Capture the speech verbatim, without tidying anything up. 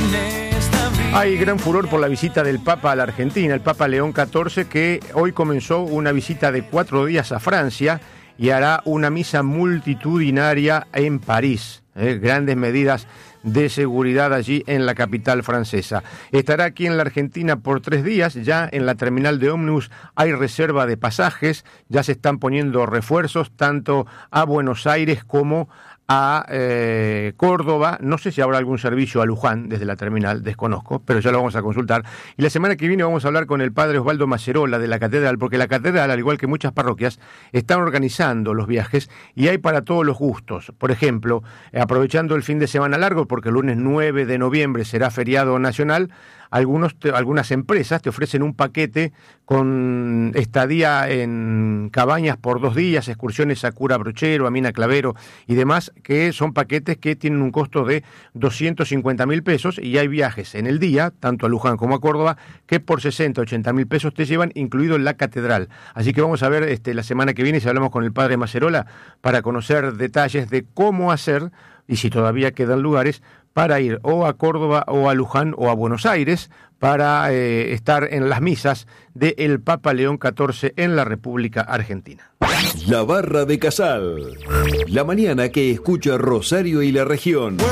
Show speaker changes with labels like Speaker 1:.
Speaker 1: Hay gran furor por la visita del Papa a la Argentina, el Papa León catorce, que hoy comenzó una visita de cuatro días a Francia y hará una misa multitudinaria en París. Eh, grandes medidas de seguridad allí en la capital francesa. Estará aquí en la Argentina por tres días, ya en la terminal de ómnibus hay reserva de pasajes, ya se están poniendo refuerzos tanto a Buenos Aires como a eh, Córdoba. No sé si habrá algún servicio a Luján desde la terminal, desconozco, pero ya lo vamos a consultar. Y la semana que viene vamos a hablar con el padre Osvaldo Macerola de la catedral, porque la catedral, al igual que muchas parroquias, están organizando los viajes y hay para todos los gustos. Por ejemplo, eh, aprovechando el fin de semana largo, porque el lunes nueve de noviembre será feriado nacional, Algunos te, algunas empresas te ofrecen un paquete con estadía en cabañas por dos días, excursiones a Cura Brochero, a Mina Clavero y demás, que son paquetes que tienen un costo de doscientos cincuenta mil pesos, y hay viajes en el día, tanto a Luján como a Córdoba, que por sesenta, ochenta mil pesos te llevan, incluido en la catedral. Así que vamos a ver este, la semana que viene si hablamos con el padre Macerola para conocer detalles de cómo hacer, y si todavía quedan lugares, para ir o a Córdoba o a Luján o a Buenos Aires para eh, estar en las misas del Papa León catorce en la República Argentina.
Speaker 2: La Barra de Casal, la mañana que escucha Rosario y la región.